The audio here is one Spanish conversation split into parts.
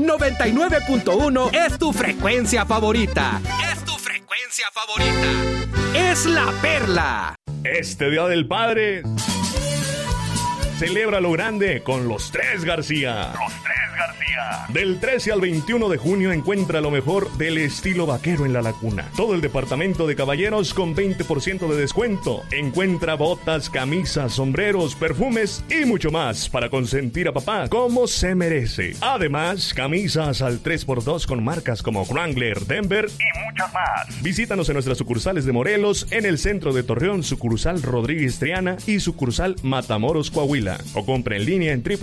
99.1 es tu frecuencia favorita. Es tu frecuencia favorita. Es La Perla. Este Día del Padre, celebra lo grande con los Tres García. Los Tres García. Del 13 al 21 de junio encuentra lo mejor del estilo vaquero en La Laguna. Todo el departamento de caballeros con 20% de descuento. Encuentra botas, camisas, sombreros, perfumes y mucho más para consentir a papá como se merece. Además, camisas al 3x2 con marcas como Wrangler, Denver y muchas más. Visítanos en nuestras sucursales de Morelos, en el centro de Torreón, sucursal Rodríguez Triana y sucursal Matamoros, Coahuila. O compra en línea en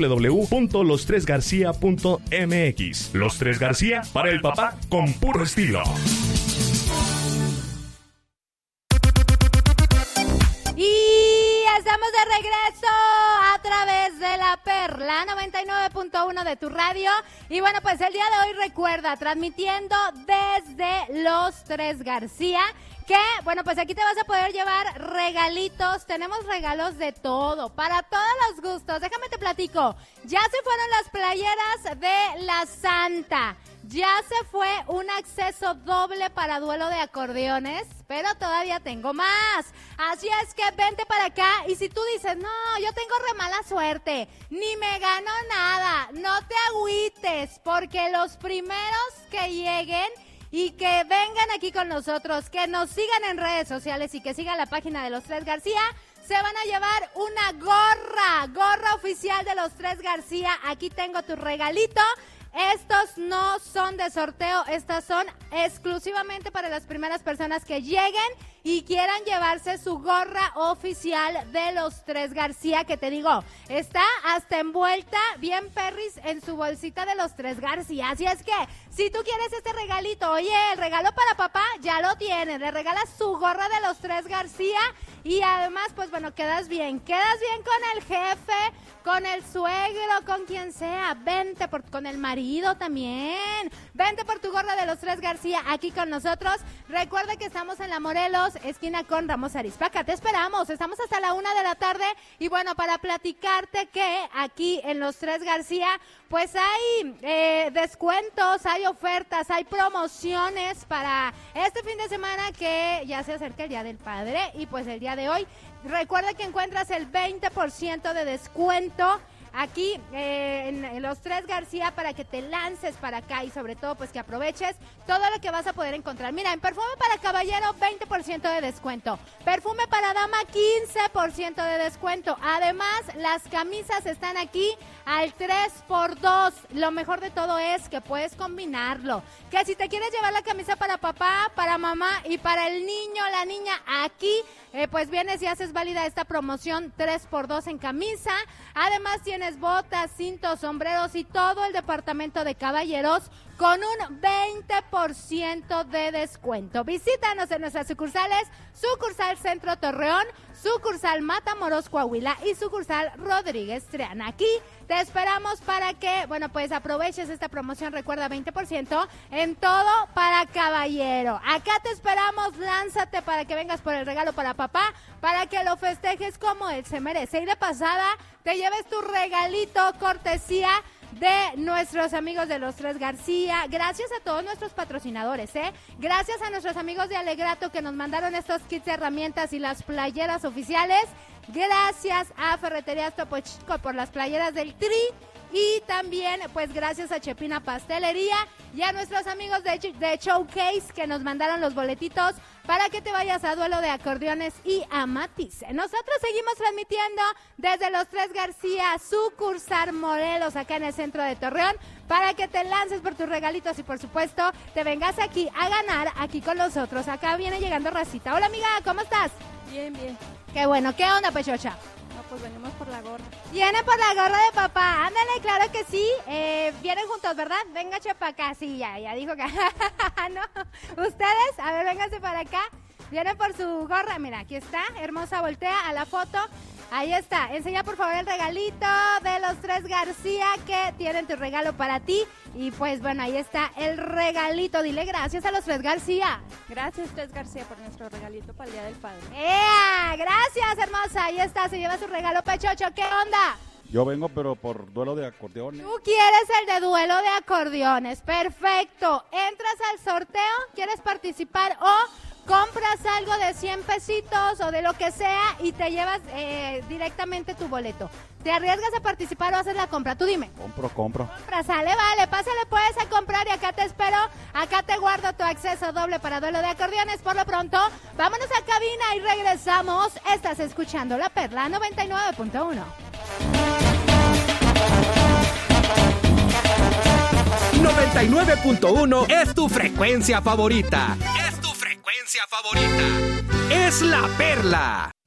www.lostresgarcia.mx. Los Tres García, para el papá con puro estilo. Y estamos de regreso a través de La Perla 99.1 de tu radio. Y bueno, pues el día de hoy recuerda, transmitiendo desde Los Tres García, que, bueno, pues aquí te vas a poder llevar regalitos. Tenemos regalos de todo, para todos los gustos. Déjame te platico. Ya se fueron las playeras de la Santa. Ya se fue un acceso doble para duelo de acordeones, pero todavía tengo más. Así es que vente para acá y si tú dices, no, yo tengo re mala suerte, ni me gano nada, no te agüites, porque los primeros que lleguen y que vengan aquí con nosotros, que nos sigan en redes sociales y que sigan la página de Los Tres García, se van a llevar una gorra oficial de Los Tres García. Aquí tengo tu regalito. Estos no son de sorteo, estas son exclusivamente para las primeras personas que lleguen y quieran llevarse su gorra oficial de Los Tres García, que te digo, está hasta envuelta bien perris en su bolsita de Los Tres García. Así es que, si tú quieres este regalito, oye, el regalo para papá ya lo tiene, le regalas su gorra de Los Tres García y además, pues bueno, quedas bien con el jefe, con el suegro, con quien sea. Vente con el marido también. Vente por tu gorra de Los Tres García aquí con nosotros. Recuerda que estamos en La Morelos, esquina con Ramos Arizpaca. Te esperamos. Estamos hasta la 1 de la tarde. Y bueno, para platicarte que aquí en Los Tres García, pues hay descuentos, hay ofertas, hay promociones para este fin de semana que ya se acerca el Día del Padre. Y pues el día de hoy, recuerda que encuentras el 20% de descuento aquí en Los Tres García para que te lances para acá y sobre todo pues que aproveches todo lo que vas a poder encontrar. Mira, en perfume para caballero 20% de descuento, perfume para dama 15% de descuento. Además, las camisas están aquí al 3x2. Lo mejor de todo es que puedes combinarlo, que si te quieres llevar la camisa para papá, para mamá y para el niño, la niña, aquí pues vienes y haces válida esta promoción 3x2 en camisa. Además tienes botas, cintos, sombreros y todo el departamento de caballeros con un 20% de descuento. Visítanos en nuestras sucursales, sucursal Centro Torreón, sucursal Matamoros, Coahuila y sucursal Rodríguez Triana. Aquí te esperamos para que, bueno, pues aproveches esta promoción. Recuerda, 20% en todo para caballero. Acá te esperamos, lánzate para que vengas por el regalo para papá, para que lo festejes como él se merece. Y de pasada, te lleves tu regalito cortesía de nuestros amigos de Los Tres García. Gracias a todos nuestros patrocinadores, gracias a nuestros amigos de Alegrato que nos mandaron estos kits de herramientas y las playeras oficiales. Gracias a Ferreterías Topo Chico por las playeras del Tri. Y también, pues, gracias a Chepina Pastelería y a nuestros amigos de Showcase que nos mandaron los boletitos para que te vayas a duelo de acordeones y a Matiz. Nosotros seguimos transmitiendo desde Los Tres García, sucursal Morelos, acá en el centro de Torreón, para que te lances por tus regalitos y, por supuesto, te vengas aquí a ganar aquí con nosotros. Acá viene llegando Racita. Hola, amiga, ¿cómo estás? Bien, bien. Qué bueno. ¿Qué onda, Pechocha? No, pues venimos por la gorra. Viene por la gorra de papá. Ándale, claro que sí. Vienen juntos, ¿verdad? Venga, chepa acá. Sí, ya dijo que... no. Ustedes, a ver, vénganse para acá. Vienen por su gorra. Mira, aquí está. Hermosa, voltea a la foto. Ahí está. Enseña, por favor, el regalito de Los Tres García que tienen tu regalo para ti. Y pues, bueno, ahí está el regalito. Dile gracias a Los Tres García. Gracias, Tres García, por nuestro regalito para el Día del Padre. ¡Ea! Gracias, hermosa. Ahí está. Se lleva su regalo, Pechocho. ¿Qué onda? Yo vengo, pero por duelo de acordeones. Tú quieres el de duelo de acordeones. Perfecto. Entras al sorteo, quieres participar o compras algo de 100 pesitos o de lo que sea y te llevas directamente tu boleto. ¿Te arriesgas a participar o haces la compra? Tú dime. Compro. Compra, sale, vale, pásale pues a comprar y acá te espero. Acá te guardo tu acceso doble para duelo de acordeones. Por lo pronto, vámonos a cabina y regresamos. Estás escuchando La Perla 99.1. 99.1 es tu frecuencia favorita. Es tu frecuencia favorita. Es La Perla.